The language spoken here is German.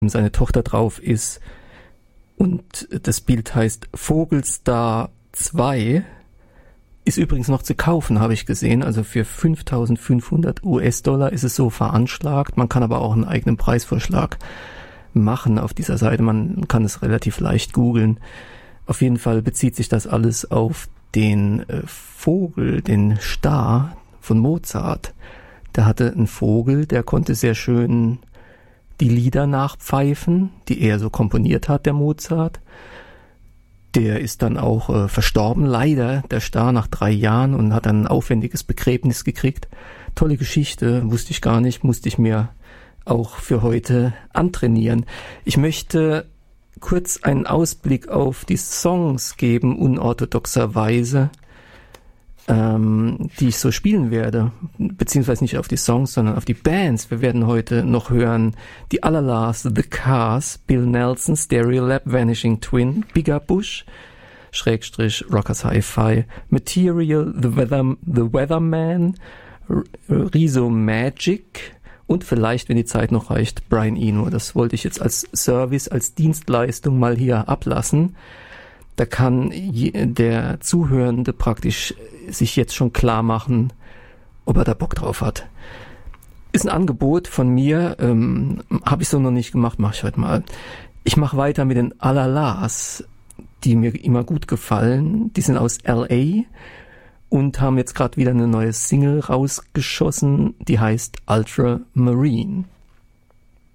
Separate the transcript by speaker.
Speaker 1: seine Tochter drauf ist. Und das Bild heißt Vogelstar 2. Ist übrigens noch zu kaufen, habe ich gesehen. Also für 5.500 US-Dollar ist es so veranschlagt. Man kann aber auch einen eigenen Preisvorschlag machen auf dieser Seite. Man kann es relativ leicht googeln. Auf jeden Fall bezieht sich das alles auf den Vogel, den Star von Mozart. Der hatte einen Vogel, der konnte sehr schön die Lieder nachpfeifen, die er so komponiert hat, der Mozart. Der ist dann auch verstorben, leider, der Star, nach 3 Jahren und hat dann ein aufwendiges Begräbnis gekriegt. Tolle Geschichte, wusste ich gar nicht, musste ich mir auch für heute antrainieren. Ich möchte kurz einen Ausblick auf die Songs geben, unorthodoxerweise, die ich so spielen werde, beziehungsweise nicht auf die Songs, sondern auf die Bands. Wir werden heute noch hören die Allerlast, The Cars, Bill Nelson, Stereolab, Vanishing Twin, Bigger Bush, / Rockers Hi-Fi, Material, The Weatherman, Riso Magic und vielleicht, wenn die Zeit noch reicht, Brian Eno. Das wollte ich jetzt als Service, als Dienstleistung mal hier ablassen. Da kann der Zuhörende praktisch sich jetzt schon klar machen, ob er da Bock drauf hat. Ist ein Angebot von mir, habe ich so noch nicht gemacht, mache ich heute mal. Ich mache weiter mit den Alalas, die mir immer gut gefallen. Die sind aus L.A. und haben jetzt gerade wieder eine neue Single rausgeschossen, die heißt Ultramarine.